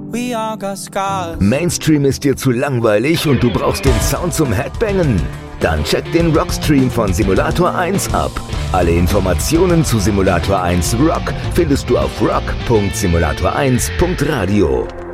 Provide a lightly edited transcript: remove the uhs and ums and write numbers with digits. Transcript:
We all got scars. Mainstream ist dir zu langweilig und du brauchst den Sound zum Headbangen? Dann check den Rockstream von Simulator 1 ab. Alle Informationen zu Simulator 1 Rock findest du auf rock.simulator1.radio.